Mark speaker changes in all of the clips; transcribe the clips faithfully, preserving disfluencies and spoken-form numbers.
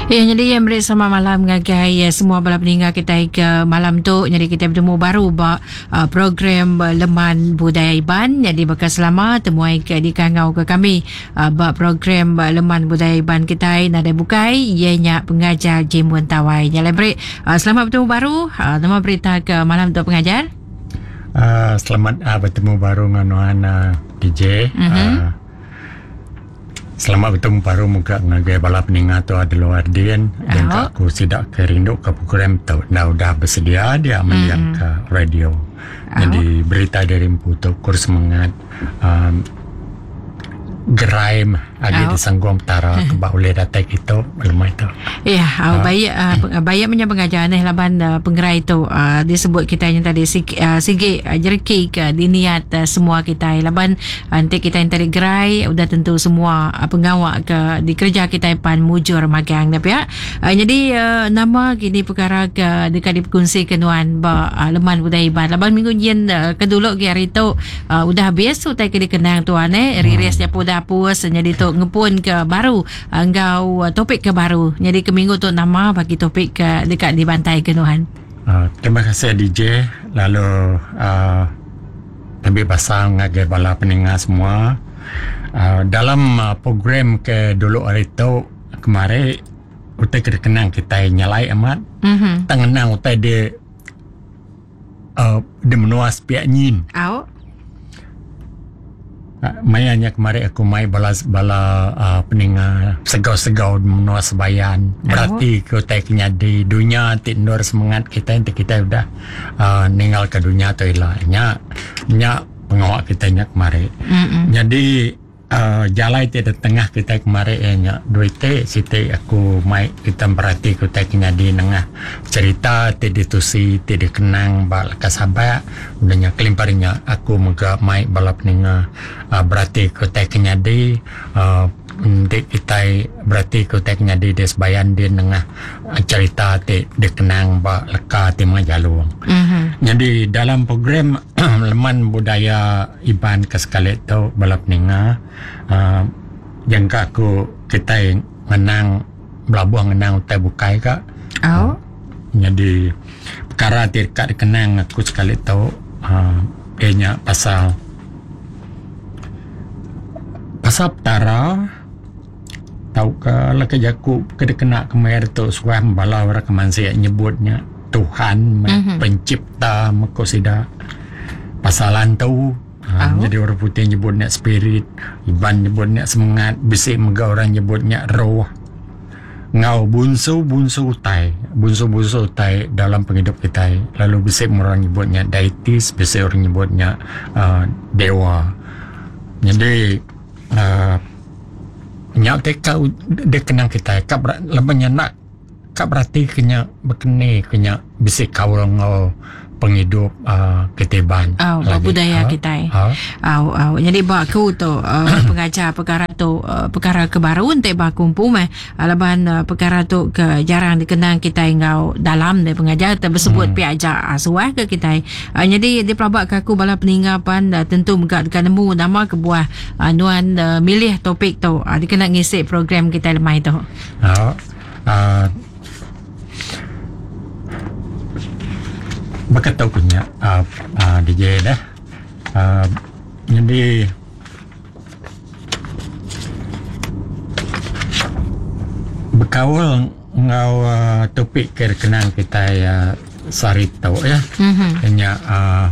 Speaker 1: Ya, jadi yang bersama malam ngagai ya, semua bala peninggal kita ke malam tu. Jadi kita bertemu baru ba uh, program uh, Leman Budaya Iban. Jadi bakal selama temuai ke di kangau ke kami uh, ba program uh, Leman Budaya Iban kita nada bukai ianya pengajar Jimun Tawai. Nyala break. Uh, selamat bertemu baru. Uh, nama berita ke malam tu pengajar.
Speaker 2: Uh, selamat uh, bertemu baru dengan uh, D J. Mm-hmm. Uh, Selamat bertemu baru muka ngagai bala peningat tu adalah Ardian dan oh. aku tidak kerindu ke program tu dah dah bersedia dia melihat mm-hmm. ke radio. Oh. Jadi berita dari Mpu tu kur semangat um, gerai agi oh. di Sangguang Utara kebak oleh data kita lemah itu.
Speaker 1: Ya, uh, baik uh, baik punya pengajaran eh laban uh, penggerai itu uh, disebut kita yang tadi sig, uh, sige uh, jerki uh, diniat uh, semua kita laban uh, nanti kita yang tadi gerai udah tentu semua uh, pengawak ke di kerja kita pan mujur magang tapi ya. Uh, jadi uh, nama kini perkara ke dekat dikongsi kenuan ba uh, Leman Budaya Iban laban minggu jen uh, keduluk ke hari itu uh, udah habis tu tak kena kenang tuan eh riris dia pun hapus jadi tu ngepun ke baru engkau uh, topik ke baru jadi ke minggu tu nama bagi topik ke dekat di Bantai Kenuhan.
Speaker 2: Uh, terima kasih D J lalu uh, lebih pasal ngagai bala peningat semua uh, dalam uh, program ke dulu hari tu kemarin utai kenang kita nyalai amat mm-hmm. tangenang utai dia uh, dia menuas pihak nyin
Speaker 1: au
Speaker 2: Mayanya kemarin aku mai balas bala uh, peninga segau-segau menua sebayan berarti oh. kita kena di dunia tindur semangat kita nanti kita udah uh, ninggal ke dunia tu ilah nya nya pengawak kita nya kemarin mm-mm. jadi uh, jalan itu di tengah kita kemarin eh, nya duit te siti aku mai kita berarti kita kena di nengah cerita ti ditusi ti dikenang bal kasabak udahnya kelimparinya aku mega mai bala peninga uh, berarti kita kena di uh, di kita berarti kita kena di desbayan di nengah uh, cerita ti dikenang bal leka ti majaluang mm-hmm. jadi dalam program Leman Budaya Iban ke sekali tu bala peninga uh, yang aku kita menang belabuang menang utai bukai kak oh. uh, jadi perkara tidak dikenang aku sekali tahu uh, ianya pasal pasal petara tahu ke laki jaku kena kena kemer tu suam bala orang kemansia nyebutnya Tuhan mm-hmm. pencipta makosida pasalan tu ha, oh. jadi orang putih nyebutnya spirit, Iban nyebutnya semangat, bisik mega orang nyebutnya roh. Ngau bunsu bunsu utai, bunsu bunsu utai dalam penghidup kita. Lalu bisik orang nyebutnya deities, bisik orang nyebutnya uh, dewa. Jadi uh, nyak teka dia kenang kita, kap lemanya nak kap berarti kenya berkene kenya bisik kau ngau penghidup uh, ketiban
Speaker 1: oh, budaya ha? kita ha? oh, oh. jadi bak aku tu uh, pengajar perkara tu uh, perkara kebaruan te bak kumpu meh alaban uh, perkara tu ke jarang dikenang kita engau dalam de pengajar tersebut hmm. piaja asuah ke kita uh, jadi dia pelabak ke aku bala peninggapan uh, tentu megak dekat nemu nama ke buah uh, nuan uh, milih topik tu uh, dikena ngisi program kita lemai tu
Speaker 2: oh, uh, Bakat tahu punya uh, uh, D J dah uh, jadi berkawal ngau uh, topik kenang kita ya uh, sari tahu ya mm-hmm. hanya uh,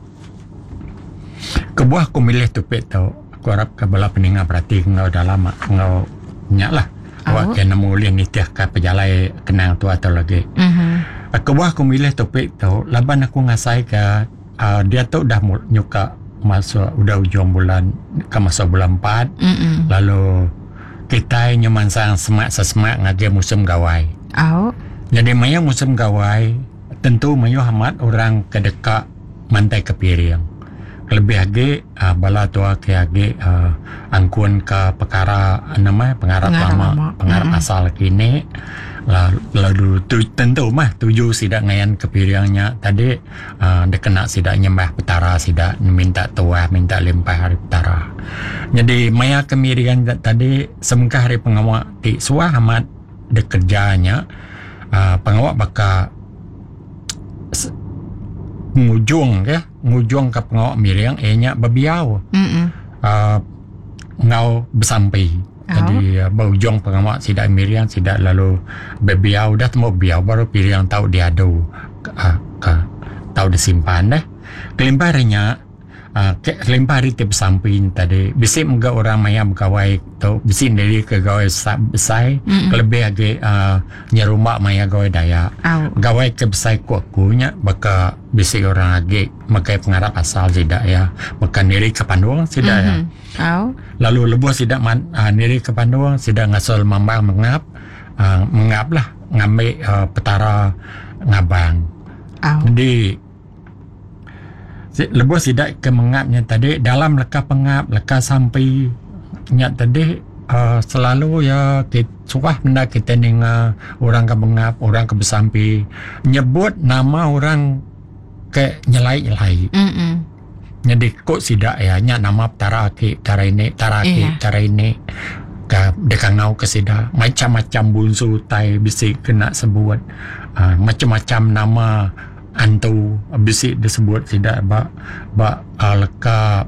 Speaker 2: kebuah aku milih topik tahu aku harap ke bala peninga berarti ngau dah lama ngau nyak lah awak oh. kena mulih nitiah ke pejalai kenang tu atau lagi mm-hmm. Aku buah aku milih topik tu laban aku ngasai ke uh, dia tu dah nyuka masuk udah ujung bulan ke masuk bulan empat mm-mm. lalu kita nyaman sang semak sesemak ngaji musim gawai oh. jadi maya musim gawai tentu mayu amat orang kedekak mantai kepiring lebih lagi uh, bala tua ke lagi uh, angkun ke perkara nama pengarap lama pengarap mm-hmm. asal kini lalu tu, tentu mah tuju sidak ngayan kepiriangnya tadi uh, dia kena sidak nyembah petara sidak minta tuah minta limpah hari petara jadi maya kemirian tadi semengkah hari pengawak ti suah amat de kerjanya uh, pengawak baka s- ngujung ya ngujung ke pengawak miriang enya babiau uh, ngau bersampai. Oh. Jadi uh, berujung pengawak sidak miriang sidak lalu babiau dah temu biau baru miriang tahu dia ada uh, ke tahu disimpan deh kelimparinya. Uh, ke lempari tip samping tadi bisik mga orang maya berkawai tu bisik dari ke gawai besai lebih lagi uh, nyerumah maya gawai daya oh. Gawai ke besai ku akunya baka bisik orang lagi makai pengarap asal tidak ya maka niri ke Panduang tidak mm-hmm. ya oh. Lalu lebuh tidak man, uh, niri ke Panduang tidak ngasal mambang mengap uh, mengap lah ngambil uh, petara ngabang oh. Jadi lebuh sidak ke mengapnya tadi dalam leka pengap leka sampai nya tadi uh, selalu ya kita suah benda kita ninga orang ke mengap orang ke bersampi nyebut nama orang ke nyelai-nyelai. Mm-mm. Jadi kok sidak ya nya nama tara ki tara ini tara ki yeah. tara ini ke dekangau ke sidak macam-macam bunsu tai bisik kena sebut uh, macam-macam nama antu bisik disebut tidak bak bak uh, leka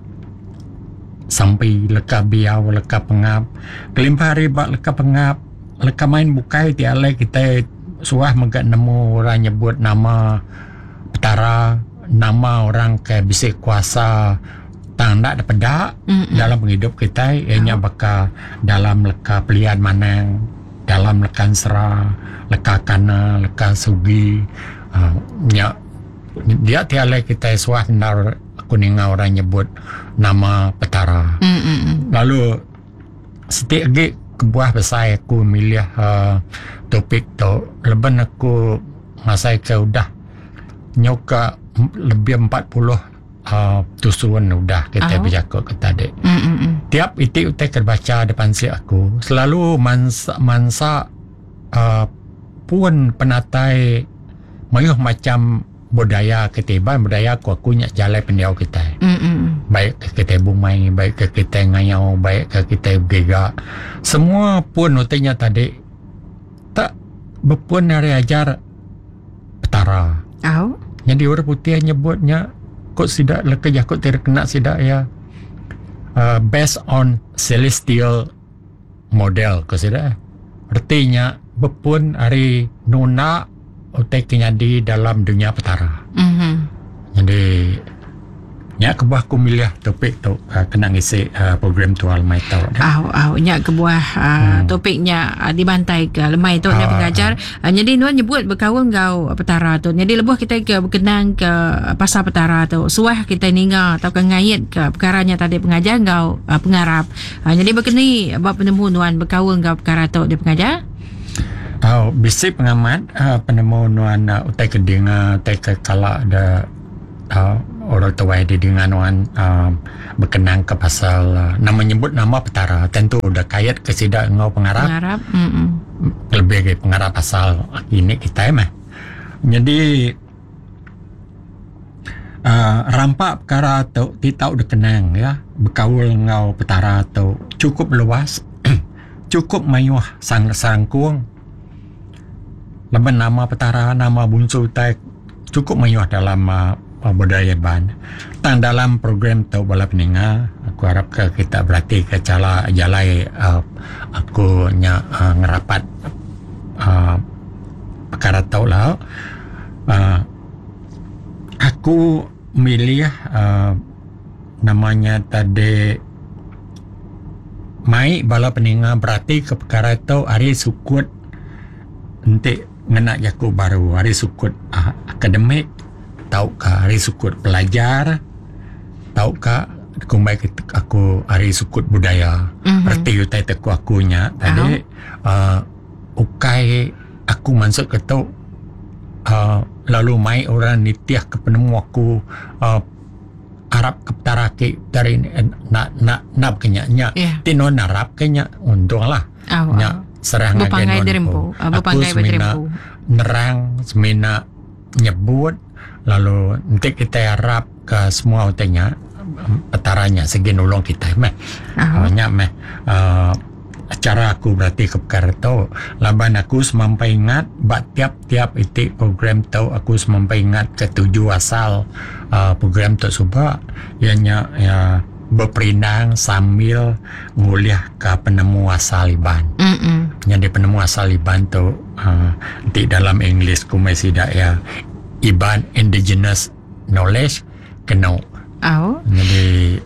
Speaker 2: sampai leka biau leka pengap kelimpari bak leka pengap leka main bukai tialai kita suah megak nemu orang nyebut nama petara nama orang ke bisik kuasa tanda ada pedak mm-hmm. dalam penghidup kita ianya oh. baka dalam leka pelian manang dalam lekan sera leka kana leka sugi. Uh, ya, dia tiada kita suah benar kuninga orang nyebut nama petara. Mm-mm. Lalu setiap lagi kebuah besar aku milih uh, topik tu leban aku masai ke udah nyoka lebih empat puluh uh, tusuan udah kita oh. bercakap ke tadi. Mm-mm. Tiap itik utai terbaca depan si aku selalu mansa mansa uh, pun penatai mayuh macam budaya ketiban budaya ku akunya jalan pendiau kita. Mm-mm. Baik ke kita bumai, baik ke kita ngayau, baik ke kita gega. Semua pun utainya tadi tak berpun hari ajar petara. Oh. Jadi orang putih nyebutnya kok sidak leka jakut terkena sidak ya. Uh, based on celestial model kok sidak. Artinya berpun hari nuna utai kenyadi dalam dunia petara. Mm-hmm. Jadi nya kebuah ku milih topik tu uh, kena ngisi uh, program tu almai tau.
Speaker 1: Au au nya kebuah uh, hmm. topiknya uh, dibantai ke lemai tu dia pengajar. Uh, jadi nuan nyebut berkawan kau petara tu. Jadi lebuh kita ke berkenang ke pasal petara tu. Suah kita ninga atau ke ngayat ke perkaranya tadi pengajar kau uh, pengarap. Uh, jadi berkeni bab penemu nuan berkawan kau perkara tu dia pengajar.
Speaker 2: Oh, bisik pengamat uh, penemu nuan uh, utai keding uh, utai ke kala ada uh, orang tua di dengan nuan uh, berkenang ke pasal uh, nama nyebut nama petara tentu udah kait ke sidak ngau pengarap. Pengarap. Mm-mm. Lebih ke pengarap pasal ini kita mah. Jadi uh, rampak perkara tu kita udah kenang ya berkaul ngau petara tu cukup luas cukup mayuh sang sangkung. Leban nama petara, nama bunsu tai cukup mayuh dalam uh, budaya ban. Tang dalam program tu bala peninga, aku harap ke kita berarti ke cala jalai uh, aku nya uh, ngerapat uh, perkara tau lah. Uh, aku milih uh, namanya tadi mai bala peninga berarti ke perkara tu hari sukut nanti ngena yaku baru hari sukut uh, akademik tahu ke hari sukut pelajar tahu ke kumbai aku hari sukut budaya berarti mm-hmm. utai teku akunya tadi uh-huh. uh, ukai aku maksud ke tu uh, lalu mai orang nitiah ke penemu aku uh, Arab ke taraki dari eh, nak nak nak kenyanya yeah. Tino narap kenya untunglah oh, nya oh. Serang
Speaker 1: agen non
Speaker 2: aku semina nerang semina nyebut lalu nanti kita harap ke semua utenya petaranya segi nolong kita meh banyak meh uh, acara aku berarti ke perkara tu. Laban aku semampai ingat bak tiap-tiap itik program tu aku semampai ingat ketujuh asal uh, program tu sebab ianya ya berperindang sambil nguliah ke penemu asal Iban.
Speaker 1: Mm-mm.
Speaker 2: Yang di penemu asal Iban tu uh, di dalam English ku masih dak ya Iban Indigenous Knowledge kena.
Speaker 1: Oh.
Speaker 2: Jadi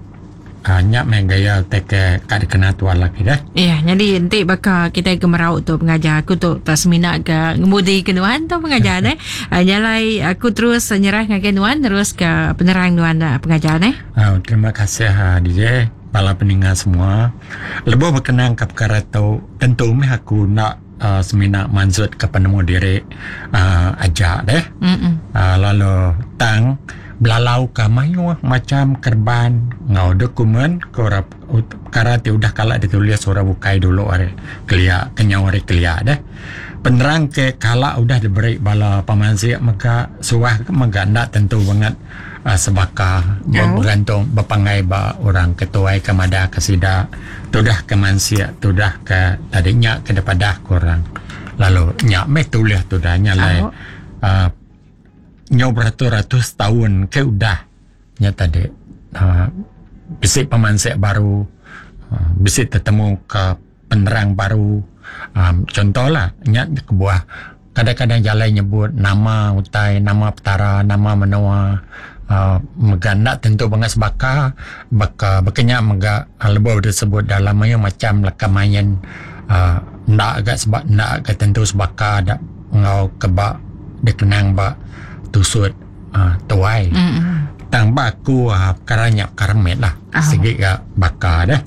Speaker 2: hanya main gaya teke kad kena tua lagi dah.
Speaker 1: Ya, jadi nanti bakal kita gemerau tu pengajar aku tu tak seminat ke ngemudi kenuan tu pengajar eh. Uh, nyalai aku terus nyerah dengan kenuan terus ke penerang nuan uh, pengajar eh.
Speaker 2: Uh, terima kasih uh, D J, para pendengar semua. Lebih berkenaan ke perkara tu, tentu meh aku nak uh, seminat mansud ke penemu diri uh, ajak deh. Uh, lalu tang belalau ka mayu macam kerban ngau dokumen korap karate udah kala ditulis surah bukai dulu are kelia kenyau are kelia dah penerang ke kala udah diberi bala pamansi maka suah maka ndak tentu banget uh, sebaka
Speaker 1: oh.
Speaker 2: bergantung berpangai ba orang ketua kemada kesida tudah ke mansia tudah ke tadinya ke daripada korang lalu nyak me tulis tudah nyalai oh. uh, nyaw beratus-ratus tahun ke udah nyata dek uh, bisik pemansek baru uh, bisik ketemu ke penerang baru um, contohlah nyat ke buah kadang-kadang jalan nyebut nama utai nama petara nama menua uh, meganda tentu banget sebaka baka bakanya mega uh, lebih disebut dalam yang macam lekamayan uh, ndak agak sebab ndak agak tentu sebaka ada ngau kebak dikenang ba tusut uh, tuai mm-hmm. tang baku uh, karanya karamet lah oh. Segi ka baka dah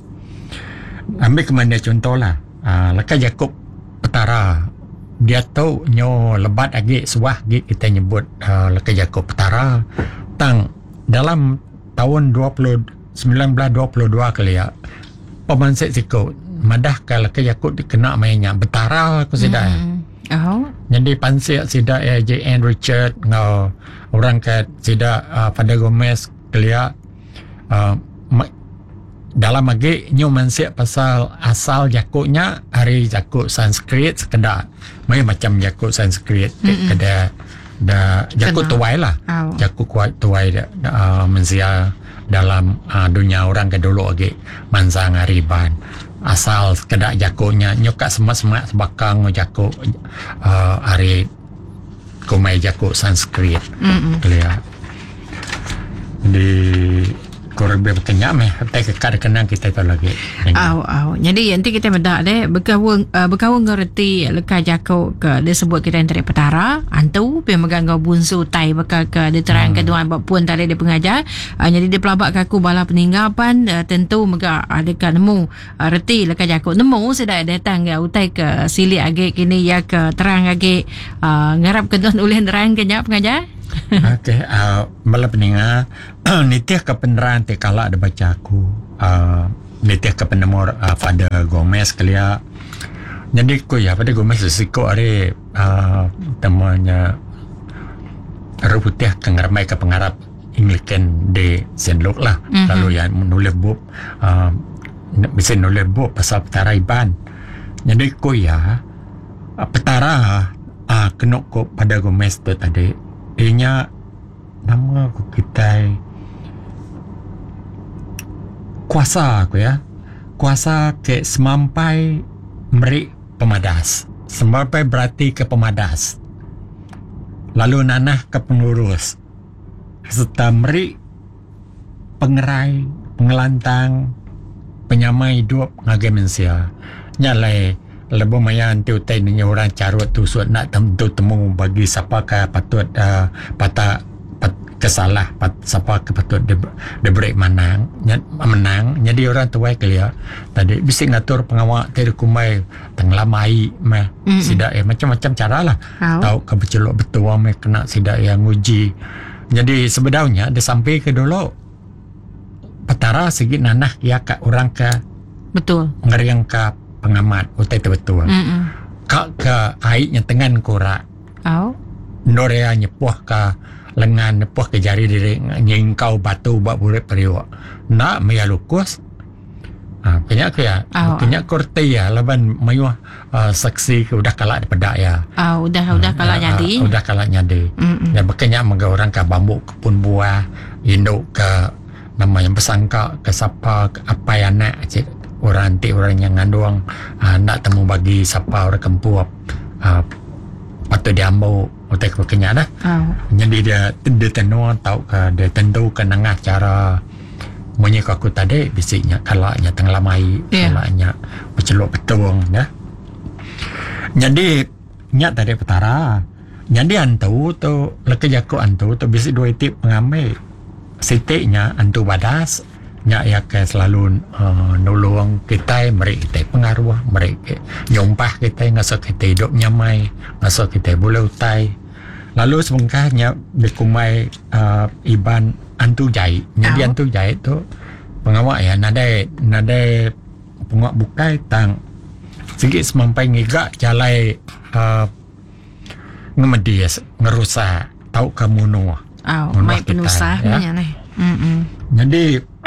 Speaker 2: ambil kemana contoh lah uh, laka Jakob Petara dia tahu nyo lebat lagi suah lagi kita nyebut uh, laka Jakob Petara tang dalam tahun dua puluh sembilan belas dua puluh dua kali ya pemansek sikut madah ka laka Jakob dikena mainnya Betara aku sedar mm-hmm. Oh. Jadi pansik sida ya J N Richard ngau orang kat sida uh, pada Gomez kelia uh, ma- dalam lagi nyu mansik pasal asal jakuknya hari jakuk Sanskrit sekedar mai macam jakuk Sanskrit kada da jakuk tuai lah oh. Jakuk kuat tuai da, uh, mensia dalam uh, dunia orang ke dulu lagi mansang hariban asal kedak jakonya nyoka semak-semak sebakang jako uh, hari kumai jako Sanskrit kelia di korbe berkenyak meh tapi kekar kenang kita tu lagi
Speaker 1: au au jadi nanti kita medak deh berkawung uh, berkawung ngerti leka jako ke dia sebut kita antara petara antu pi megang ngau bunsu tai bakal ke dia terang ke tuan bab pun tadi dia pengajar uh, jadi dia pelabak ke aku bala peninggapan uh, tentu mega ada kan nemu uh, reti leka jako nemu sudah datang ke utai ke sili age kini ya ke terang age uh, ngarap ke tuan ulih terang ke nyak pengajar.
Speaker 2: Okey, uh, bala pendengar nitiah ke peneran te kala ada baca aku uh, nitiah ke penemor uh, pada Gomez kelia jadi ku ya pada Gomez resiko are uh, temannya ruputiah ke ngarmai ke pengarap Anglican de Saint Luke lah mm-hmm. lalu yang menulis buku uh, bisa nulis buku pasal petara Iban jadi ku ya uh, petara uh, kena ku pada Gomez tu tadi ianya nama aku kita kuasa aku ya kuasa ke semampai meri pemadas semampai berarti ke pemadas lalu nanah ke pengurus serta meri pengerai pengelantang penyamai hidup ngagai mensia nyalai lebih mayan tu tanya orang carut tu suat nak tentu temu bagi siapa ke patut uh, patah pat, kesalah pat, siapa ke patut de, de break menang nyat, menang jadi orang tuai kelia tadi bisa ngatur pengawal tadi kumai tenglamai meh mm-hmm. Sidak ya macam-macam cara lah oh. Tahu ke bercelok betul meh kena sidak yang nguji jadi sebenarnya dia sampai ke dulu petara segi nanah ya ke orang ke
Speaker 1: betul
Speaker 2: ngeriang ke pengamat utai tu betul mm-hmm. Kak ke airnya tengan korak
Speaker 1: oh.
Speaker 2: Norea nyepuh ke lengan nyepuh ke jari diri nyingkau batu buat burit periwak nak maya lukus Ah, kenyak ke ya.
Speaker 1: Oh.
Speaker 2: Kenyak kurti ya laban mayuh uh, saksi ke udah kalak daripada ya.
Speaker 1: Ah, udah udah kalau
Speaker 2: Ah,
Speaker 1: jadi.
Speaker 2: ah, udah kalak nyadi.
Speaker 1: Mm-mm.
Speaker 2: Ya berkenyak mengga orang ke bambu kebun buah, induk ke nama yang bersangka ke siapa ke apa yang nak cik orang nanti orang yang ngandung uh, nak temu bagi siapa orang kempu uh, patut diambil utai ke kenyak dah.
Speaker 1: Oh.
Speaker 2: Jadi dia dia tentu tahu ke dia tentu ke nengah cara Monyek aku tadi bisiknya kalaknya tengah lamai,
Speaker 1: yeah.
Speaker 2: kalaknya berceluk betung ya. Jadi nyak tadi petara. Jadi antu tu lekej aku antu tu bisik dua tip pengambil. Sitiknya antu badas nyak ya ke selalu uh, nolong kita, mereka kita pengaruh, mereka nyompah kita ngasok kita hidup nyamai, ngasok kita boleh utai. Lalu sebengkahnya dikumai uh, iban antu jahit. Jadi
Speaker 1: oh.
Speaker 2: antu jahit tu pengawak ya nadai nadai pengawak bukai tang sikit semampai ngigak jalai uh, ngemedias ngerusak tahu kamu nuah.
Speaker 1: Oh, mai penusah
Speaker 2: ya.
Speaker 1: nya nih. Mm.
Speaker 2: Jadi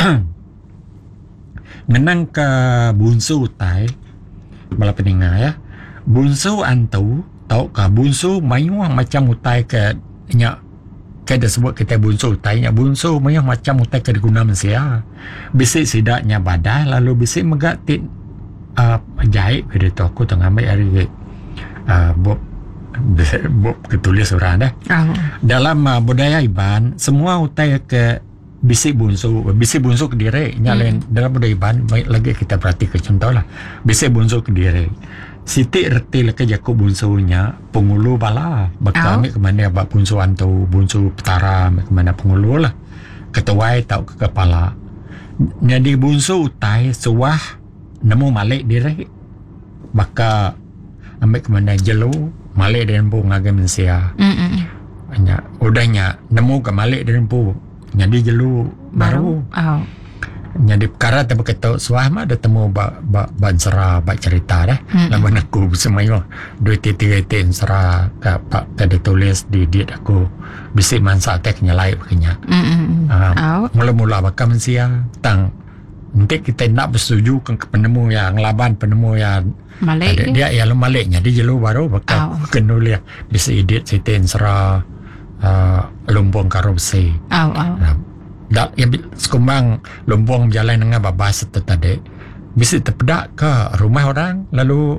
Speaker 2: ngenang ke bunsu tai bala peninga ya. Bunsu antu tahu ka bunsu mayuang macam utai ke nya kita sebut kita bunsu utai nya bunsu mayuang macam utai ke diguna manusia. Bisik sidaknya badai lalu bisik megatit uh, jahit pada tu aku tengah ambil hari uh, bob bob ketulis orang dah.
Speaker 1: Oh.
Speaker 2: Dalam uh, budaya Iban semua utai ke bisik bunsu bisik bunsu ke diri nya lain
Speaker 1: hmm.
Speaker 2: dalam budaya Iban lagi kita perhati ke contoh lah bisik bunsu ke diri siti reti leke jaku bunsunya pengulu bala bakal ambil ke mana abak bunsu antu bunsu petara ambil ke mana pengulu lah ketuai tau ke kepala jadi bunsu utai suah nemu malik diri bakal ambil ke mana jelu malik dan pu ngagai mensia hanya udahnya nemu ke malik dan pu jadi jelu baru, baru.
Speaker 1: Oh.
Speaker 2: Jadi perkara tak berkata suah mah ada temu ba ba ba sera ba cerita dah. Mm-hmm. Lawan aku semayo dua tiga ten sera ka pak kada tulis di diet aku bisik mansa teknya lain begini.
Speaker 1: Mm-hmm.
Speaker 2: Uh,
Speaker 1: oh.
Speaker 2: Mula-mula bakal mensia tang nanti kita nak bersetuju ke penemu yang laban penemu yang
Speaker 1: Malik
Speaker 2: ada, dia yang maliknya dia jelu baru bakal
Speaker 1: oh.
Speaker 2: kena lihat bisik diet siten sera uh, lumbung korupsi.
Speaker 1: Oh, oh.
Speaker 2: Uh, dak ya sekumbang lumbung berjalan dengan babas itu tadi bisa terpedak ke rumah orang lalu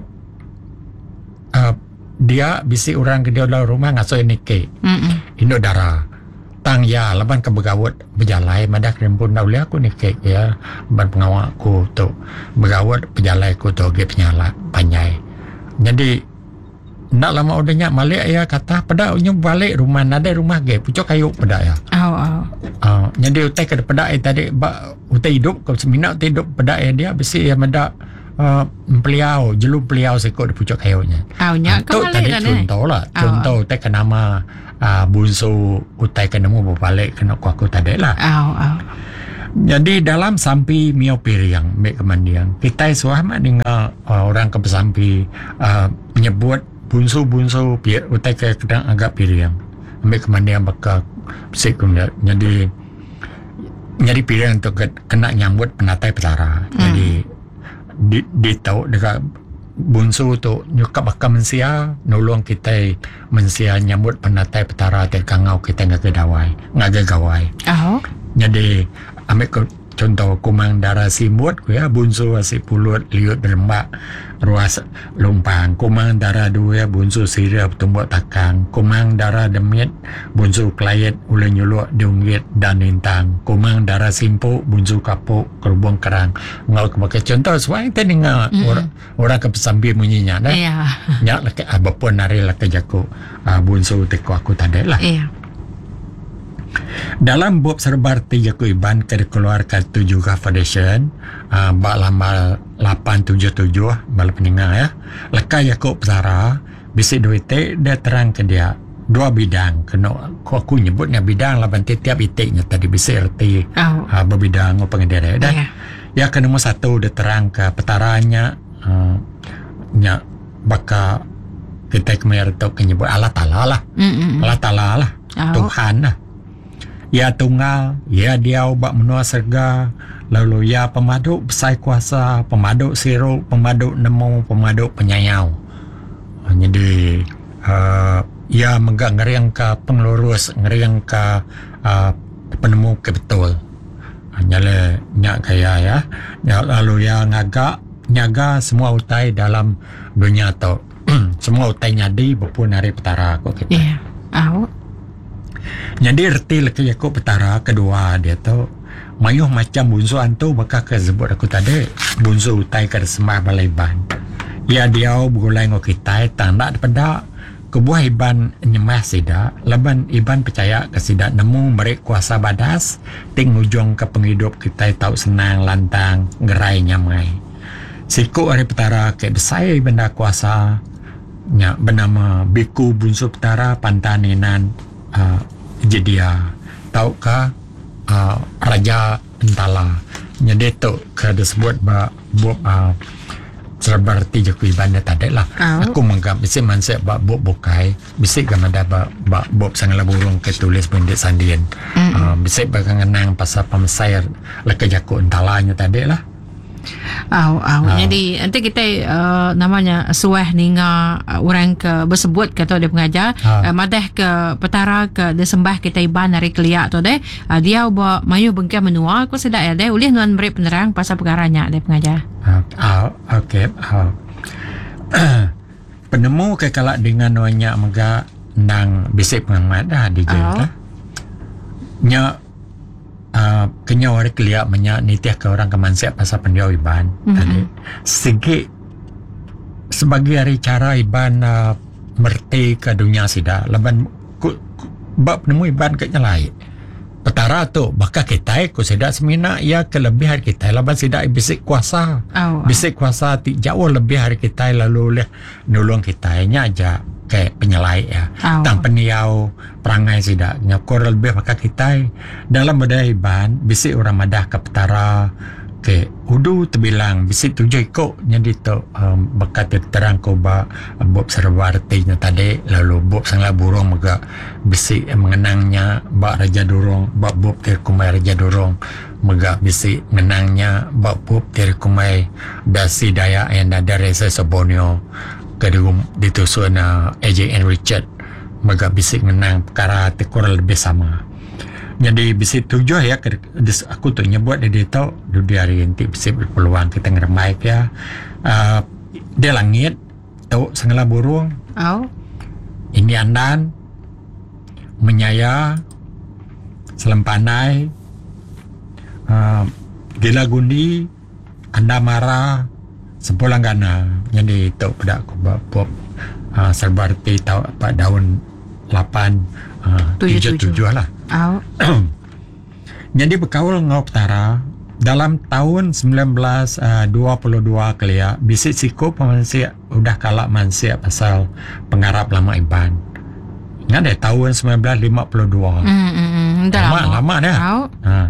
Speaker 2: uh, dia bisi orang ke dia dalam rumah ngasuh nikah Indo darah tang ya laban ke begawat berjalai madak rempun dah boleh aku nikah ya ban pengawal aku tu begawat berjalai aku tu dia penyala panjai jadi nak lama udahnya malik ya kata pada unya balik rumah nada rumah ge pucuk kayu pada ya.
Speaker 1: Oh oh.
Speaker 2: Uh, jadi utai ke pada ai tadi ba utai hidup kau semina utai hidup pada ya dia besi ya meda uh, peliau jelu peliau sekot di pucuk kayunya.
Speaker 1: Oh nya
Speaker 2: ke malik tadi contoh lah contoh utai ke nama uh, bunsu utai ke nemu balik kena ku aku tadi lah.
Speaker 1: Oh oh.
Speaker 2: Jadi dalam sampi mio piriang mek kemandiang kita suama dengan uh, orang ke sampi uh, menyebut bunsu-bunsu biar utai ke kadang agak piriang ambil kemandian bakal sekunder jadi jadi piriang untuk kena nyambut penatai petara hmm. jadi di, di tahu dekat bunsu tu nyuka bakal mensia nolong kita mensia nyambut penatai petara terkangau kita ngake dawai ngake gawai
Speaker 1: oh.
Speaker 2: Jadi ambil ke contoh kumang darah simut ku ya bunsu asik pulut liut berembak ruas lumpang kumang darah dua bunsu sirap tumbuk takang kumang darah demit bunsu klayet ule nyuluk diunggit dan intang kumang darah simpu bunsu kapuk kerubung kerang ngau kebakai contoh suai tadi ngau mm-hmm. orang orang ke pesambi munyinya dah
Speaker 1: yeah.
Speaker 2: nyak laki abapun nari laki jaku uh, bunsu teku aku tadi lah
Speaker 1: yeah.
Speaker 2: Dalam bab serbar tiga ku Iban ke dikeluarkan tujuh Foundation uh, bak lama lapan tujuh tujuh bala peninggal ya lekai Yakub Zara bisik duit te dia terang ke dia dua bidang kena aku, aku nyebutnya bidang laban tiap itiknya tadi bisik erti oh. uh, berbidang apa ngendera dah yeah. Ya ke nombor satu dia terang ke petaranya uh, nya baka kita kemayar tu kenyebut Allah Ta'ala lah Mm-mm. Allah Ta'ala lah oh. Tuhan lah ya tunggal ya dia ubak menua serga lalu ya pemaduk besai kuasa, pemaduk siruk, pemaduk nemu, pemaduk penyayau. Jadi uh, ia megak ngeriang ke pengelurus, ngeriang ke uh, penemu ke betul. Nyale nyak kaya ya. Lalu ya ngagak nyaga semua utai dalam dunia tu. Semua utai nyadi berpun hari petara aku kita.
Speaker 1: Ya. Au.
Speaker 2: Jadi erti leki aku petara kedua dia tu mayuh macam bunsu antu bakal ke sebut aku tadi bunsu utai ke sembah balai ban. Ya dia bergulai ngok kita tanda pada kebuah iban nyemah sida laban iban percaya ke sida nemu merek kuasa badas ting ujung ke penghidup kita tahu senang lantang gerai nyamai siku hari petara ke besai benda kuasa nya bernama biku bunsu petara pantaninan uh, jedia tahu ka uh, raja entala jadi tu ke disebut ba bu uh, serbarti je ku ibadah tadi lah. Oh. Aku menggap bisik mansek bak buk bukai, bisik gam ada bak bak buk sangala burung ke tulis bendek sandian. Mm. Uh, bisik bakal ngenang pasal pemesai leka jaku entalanya tadi lah.
Speaker 1: Au, au. Uh. Jadi nanti kita uh, namanya suah ninga uh, orang ke bersebut kata dia pengajar uh. uh, madah ke petara ke dia sembah kita iban hari kelia tu deh uh, dia buat mayu bengke menua aku sedak ya deh ulih nuan beri penerang pasal perkaranya dia pengajar.
Speaker 2: Uh, uh, Okey. Uh. Penemu ke kalak dengan wanya mega nang bisik pengamat dah di je oh. Nya Uh, kenya orang keliak menyak nitiah ke orang kemansiap pasal pendiau iban mm-hmm. tadi segi sebagai hari cara iban uh, merti ke dunia sida leban ku, ku bab penemu iban ke nyalai petara tu bakal kita ku sida semina ia kelebih hari kita leban sida bisik kuasa oh, bisik kuasa ti jauh lebih hari kita lalu leh nulung kita nya aja kayak penyelai ya oh. Tang peniau perangai sida nyakor lebih pakai kita dalam badai iban bisik orang madah ke petara ke udu terbilang bisik tujuh ikut jadi tu um, bakat terang ko ba bob serwartinya tadi lalu bob sangla burung mega bisik mengenangnya ba raja durung ba bob terkumai raja durung mega bisik mengenangnya ba bob terkumai dasi daya yang ada resa sebonio kedua ditusun uh, A J N Richard mega bisik menang perkara tekor lebih sama jadi bisik tujuh ya aku tu nyebut dia tahu dia hari nanti bisik berpeluang kita ngeremai ya uh, dia langit tahu sengala burung oh. Ini andan menyaya selempanai uh, gila gundi anda marah sepulang gana jadi tahu pada aku buat uh, serbarti tahu apa daun lapan uh, tujuh tujuh lah. Oh. Jadi berkaul ngau petara dalam tahun sembilan belas dua puluh dua kelia bisik siku pemansia udah kalak mansia pasal pengarap lama iban. Ingat deh tahun sembilan belas lima puluh dua. Mm, mm, mm. Lama, lama lama dah. Oh. Uh.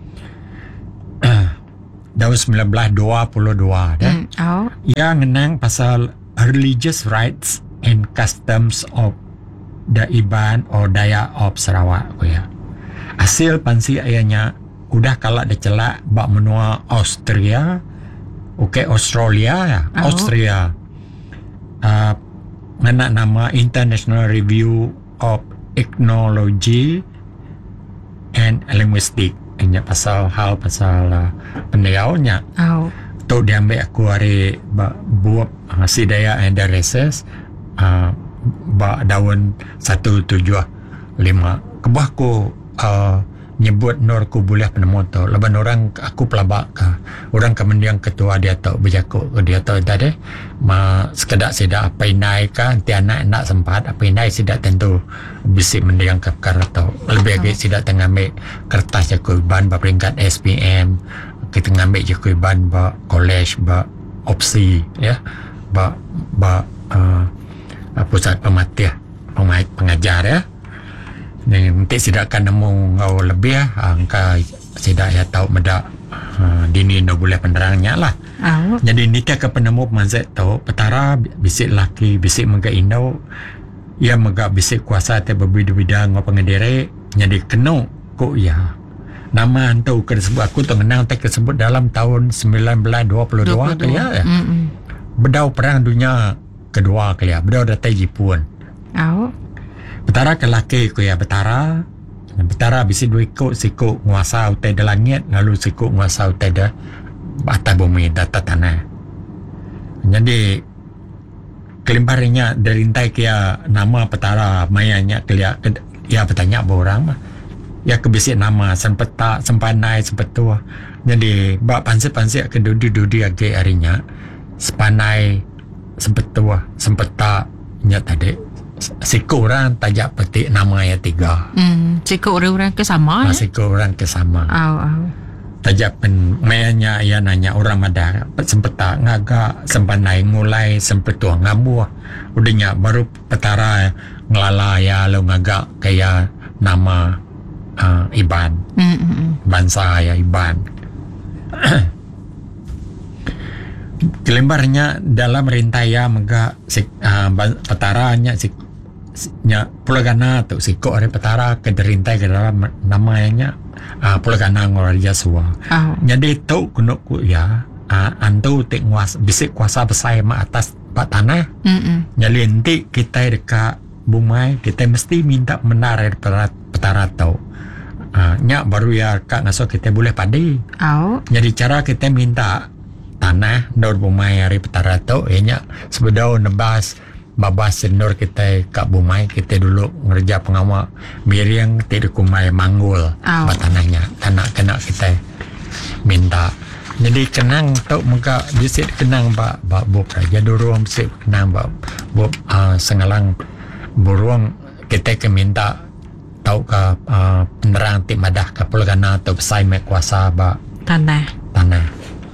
Speaker 2: Tahun sembilan belas dua puluh dua dah. Mm, oh. Ia ngenang pasal religious rights and customs of the Iban or Dayak of Sarawak ko ya. Hasil pansi ayahnya udah kalak dia celak bak menua Austria. Okey Australia ya. Oh. Austria. Uh, nganak nama International Review of Ethnology and Linguistics. Ini pasal hal pasal uh, pendiaunya. Oh. Tu diambil aku hari buat uh, si daya and the reses uh, ba daun satu tujuh lima kebah ku uh, nyebut nur ku boleh penemu tu leban orang aku pelabak ke orang kemendiang ketua dia tu berjaku dia tu tadi ma sekedar sida apa inai ka nanti anak nak sempat apa inai sida tentu bisik mendiang ke perkara tu lebih lagi sida tengah ambil kertas jaku ban ba peringkat S P M kita ngambil jaku ban ba college ba opsi ya ba ba uh, pusat pematih pengajar ya. Ni nanti sidak akan nemu ngau lebih angka sidak ya tahu medak uh, dini no boleh penerangnya lah. Oh. Jadi ni ke penemu pemanzet tahu petara bisik laki bisik mega indau ia mega bisik kuasa te berbida-bida ngau pengendere jadi kena ko ya nama antu tersebut aku tu kenang tak tersebut dalam tahun sembilan belas dua puluh dua kali ya.
Speaker 1: Mm-mm.
Speaker 2: Bedau perang dunia kedua kali ya. Bedau datang Jepun.
Speaker 1: Au.
Speaker 2: Betara ke laki ku ya betara. Betara bisi dua ikut siku nguasa utai de langit lalu siku nguasa utai de atas bumi data tanah. Jadi kelimparnya derintai kia nama petara mayanya kelia ya bertanya orang mah. Ya kebisik nama sempeta sempanai sempetua. Jadi bak pansip-pansip ke dudi-dudi age harinya sepanai sempetua sempeta nya tadi siku orang tajak petik nama ya tiga.
Speaker 1: Hmm, siku orang-orang ke sama.
Speaker 2: Nah, siku orang ke sama.
Speaker 1: Au au.
Speaker 2: Tajak pen mayanya ya nanya orang ada sempeta ngaga sempanai ngulai sempetua ngabuah. Udahnya baru petara ngelala ya lo ngaga kayak nama Uh, Iban
Speaker 1: Mm-mm.
Speaker 2: bangsa ya Iban. Kelembarnya dalam rintaya mega si, uh, petaranya si, si nya Pulagana tu si ko are petara ke derintai ke dalam namanya uh, Pulagana ngor Yasua.
Speaker 1: Au.
Speaker 2: Jadi tu kuno ku ya uh, antu tik nguas bisik kuasa besar ma atas pak tanah.
Speaker 1: Mm-mm.
Speaker 2: Jadi nanti kita dekat bumai kita mesti minta menarik petara, petara tau. Uh, nyak baru ya kak ngaso kita boleh padi.
Speaker 1: Au.
Speaker 2: Jadi cara kita minta tanah daur bumai hari petara tau ya nyak sebedau nebas babas sendor kita kak bumai kita dulu ngerja pengawal miriang tidak kumai manggul ba tanahnya tanah kena kita minta. Jadi kenang tau muka bisit kenang ba ba bob raja duruang bisit kenang ba bob uh, sengalang buruang kita ke minta tau ka uh, penerang ti madah ka Pulagana atau pesai me kuasa ba
Speaker 1: Tanah.
Speaker 2: tanah.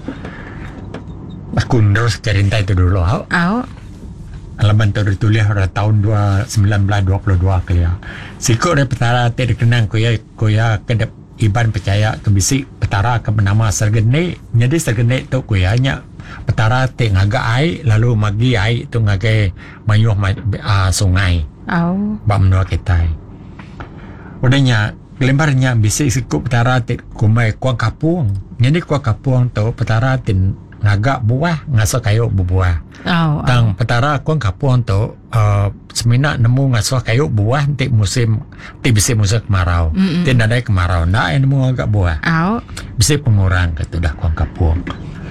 Speaker 2: Aku terus kerinta itu dulu. Au.
Speaker 1: Au.
Speaker 2: Alaman tu ditulis pada tahun dua sembilan belas dua puluh dua kali ya. Sikut dari petara ti dikenang kuya kuya kedep Iban percaya ke bisik petara ke bernama Sergene. Jadi Sergene tu kuya nya petara ti ngaga air lalu magi air tu ngagai mayuh uh, sungai.
Speaker 1: Au.
Speaker 2: Ba menua kita. Udahnya lembarnya bisa sikut petara tin kumai kuang kapuang. Jadi kuang kapuang tu petara tin ngagak buah ngaso kayu buah.
Speaker 1: Au.
Speaker 2: Tang petara kuang kapuang tu uh, semina nemu ngaso kayu buah nanti musim ti bisa musim kemarau. Tin ada kemarau ndak nemu agak buah.
Speaker 1: Au.
Speaker 2: Bisa pengurang kata dah kuang kapuang.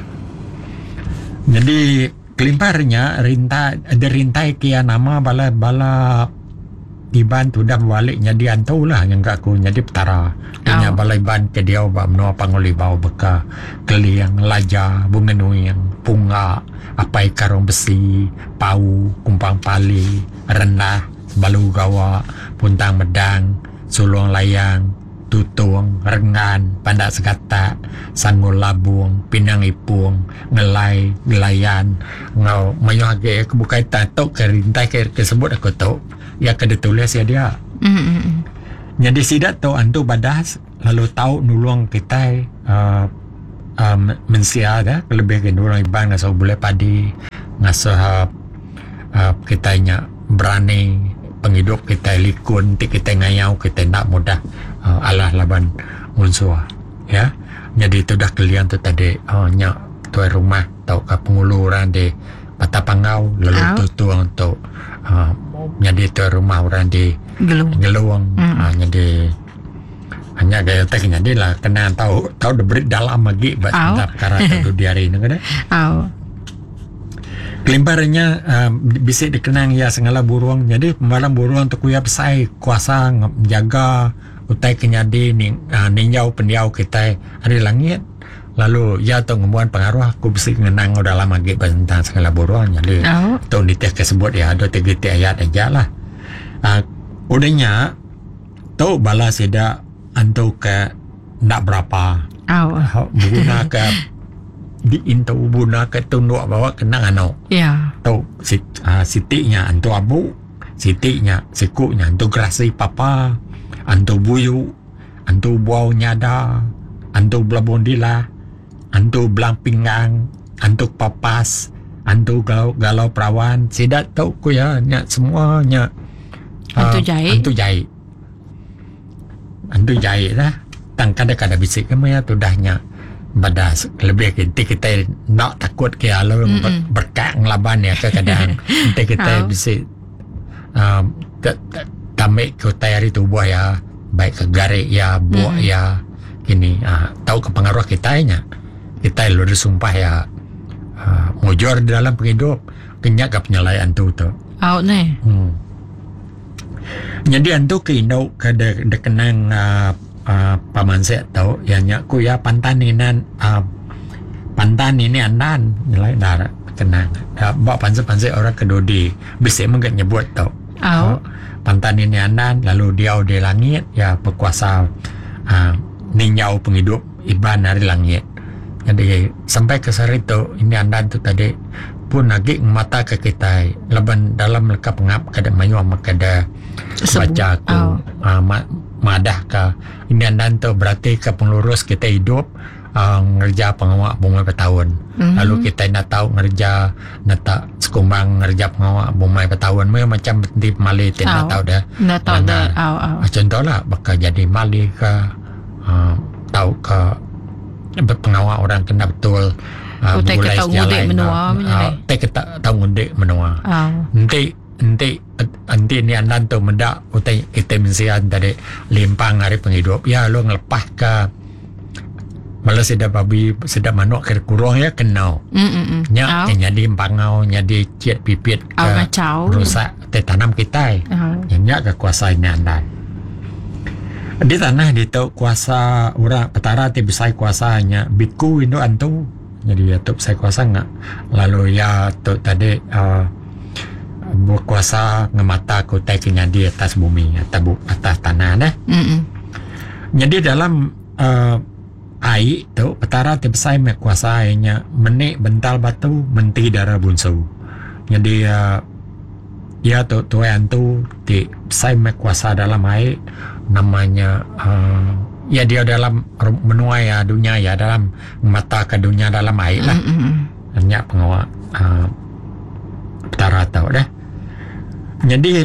Speaker 2: Jadi kelimparnya rinta ada rintai kia nama bala bala Iban tu dah balik jadi antau lah yang kat aku jadi petara. Punya
Speaker 1: Oh.
Speaker 2: balai ban ke dia ba menua panguli bau beka keliang laja bunga nuyang punga apai karong besi pau kumpang pali rendah balu gawa puntang medang sulung layang tutung rengan pandak segata sanggul labung pinang ipung ngelai gelayan ngau mayu age aku bukai tato ke rintai ke tersebut aku tahu ya kada tulis ya dia.
Speaker 1: Mm-mm.
Speaker 2: Jadi sidak tahu antu badas lalu tahu nulung kita uh, uh, mensia dah lebih ke nulung Iban ngaso boleh padi ngaso uh, uh, kitanya berani penghidup kita likun ti kita ngayau kita nak mudah uh, alah laban musuh ya. Jadi itu dah kalian tu tadi oh nya tuai rumah tahu ke penguluran di Patapangau lalu
Speaker 1: Au.
Speaker 2: tu tuang tu uh, jadi tu rumah orang di
Speaker 1: Gelung.
Speaker 2: Geluang.
Speaker 1: Mm.
Speaker 2: Ah, jadi hanya gaya tak jadi lah kena tahu tahu debrit dalam lagi buat
Speaker 1: Au.
Speaker 2: sedap karat tu di hari ini kan.
Speaker 1: Au.
Speaker 2: Kelimparnya uh, bisa dikenang ya segala burung. Jadi pembalang burung tu kuya pesai kuasa menjaga utai kenyadi ni uh, ninjau pendiau kita hari langit. Lalu ya tu ngebuan pengaruh aku bisa ngenang udah lama lagi tentang segala burung. Jadi
Speaker 1: Au.
Speaker 2: tu nitih kesebut ya ada tiga tiga ayat aja lah. Uh, udahnya tu balas tidak antu ke nak berapa
Speaker 1: Au.
Speaker 2: guna ke di intu guna ke tunduk bawa kenang ano
Speaker 1: Ya.
Speaker 2: tu si, uh, sitiknya antu abu sitiknya sikunya antu gerasi papa antu buyu antu buau nyada antu belabondila antu belang pinggang antu papas antu galau galau perawan sidat tahu ku ya nya semuanya
Speaker 1: Antu jahit.
Speaker 2: antu jahit antu jahit lah tang kadang-kadang bisik kami ya tu dahnya badas lebih kita kita nak takut ke alur ber, berkak ngelaban ya kadang kita kita bisik um, tamik ke tayari tubuh ya baik ke garik ya buah mm-hmm. ya kini uh, tahu ke pengaruh kita nya kita lu disumpah ya uh, mujur di dalam penghidup kenyak ke penyelayan tu tu
Speaker 1: out nih
Speaker 2: hmm. Jadi antu ke indau ke de, de kenang uh, uh, paman saya tahu ya nyaku ya pantan ini uh, pantan ini andan nilai darah kenang uh, bawa panse-panse orang kedodi bisa mungkin nyebut tahu
Speaker 1: oh. uh,
Speaker 2: pantan ini andan lalu dia di langit ya berkuasa uh, ninyau penghidup iban dari langit. Jadi sampai ke sari tu ini andan tu tadi pun lagi mata ke kita leban dalam leka pengap kada mayu ama kada baca ku oh. uh, ma, madah ka ini andan tu berarti ke penglurus kita hidup uh, ngerja pengawak bumai bertahun mm-hmm. lalu kita nak tahu ngerja nak tak sekumbang ngerja pengawak bumai bertahun macam di Mali oh. nak tahu dah
Speaker 1: nak tahu dah oh, oh.
Speaker 2: contohlah bakal jadi Mali ke uh, tahu ke pengawak orang kena betul Uh,
Speaker 1: tak kata ngudik menua
Speaker 2: uh, tak kata tahu ngudik menua
Speaker 1: oh.
Speaker 2: nanti nanti nanti ni andan tu mendak utai kita mensian tadi limpang hari penghidup ya lo ngelepas ke malah sedap babi sedap manuk ke kurung ya kenau
Speaker 1: mm
Speaker 2: nya oh. jadi pangau jadi ciat pipit ke
Speaker 1: oh,
Speaker 2: rusak te tanam kita oh. nya ke kuasa ini andan di tanah di tu kuasa orang petara ti besai kuasanya biku indo antu jadi ya tu saya kuasa enggak lalu ya tu tadi uh, berkuasa ngemata kutai kenya di atas bumi atas bu, atas tanah dah. Mm-mm. Jadi dalam uh, air tu petara tibsai mekuasainya menik bental batu menti darah bunsu. Jadi uh, ya tu tuan tu di sai mekuasa dalam air namanya uh, ya dia dalam menua ya dunia ya dalam mata ke dunia dalam air lah banyak mm-hmm. pengawal uh, petara tahu dah jadi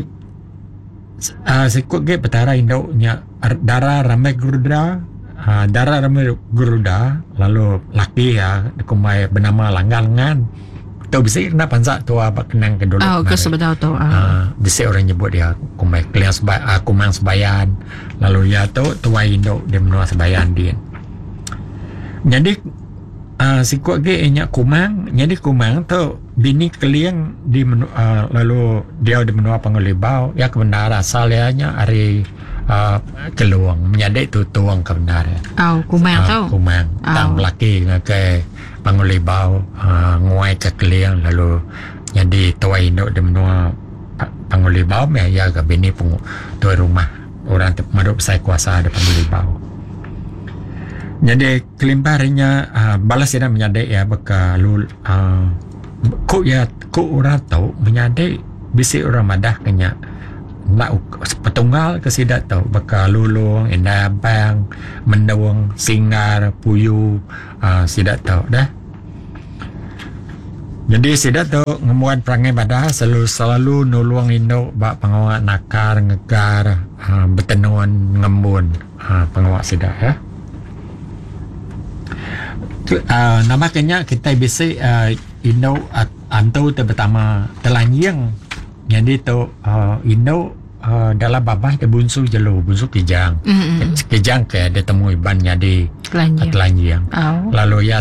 Speaker 2: uh, sikut ke petara Indo nya darah ramai Garuda uh, darah ramai Garuda lalu laki ya kumai bernama Langgangan tu bisa kena pansak tu apa kenang ke dulu
Speaker 1: oh ke sebetulnya tu
Speaker 2: ah bisa orang nyebut dia kumai kliang sebay uh, kumang sebayan lalu ya tu tuai Indo dia menua sebayan dia jadi uh, si kuat ge nya kumang jadi kumang tu bini kliang di menu, uh, lalu dia di menua pangulibau ya kebenar asalnya hari uh, keluang menjadi tu tuang kebenar
Speaker 1: oh kumang uh, tu
Speaker 2: kumang oh. tang laki ke pangulibau uh, nguai ke kliang lalu jadi tuai Indo di menua pangulibau me ya ke bini pung tuai rumah orang madup saya kuasa ada pangulibau jadi kelimpahannya uh, balas dia menyadai ya beka lul uh, ku ya ku orang tahu menyadai bisi orang madah kenya nak petunggal ke sidat tahu beka lulung indah bang mendawang singar puyu uh, sidat tahu dah jadi sidat tu ngemuat perangai badah selalu selalu nuluang Indo bak pengawak nakar ngegar uh, betenuan ngembun uh, pengawak sidat ya uh, nama kenya kita bisa uh, Indo uh, antu tu pertama telanjang jadi tu uh, Indo uh, dalam babah ke bunsu jelo bunsu kijang mm-hmm. kijang ke dia temui ban jadi telanjang, telanjang. Oh. Lalu ya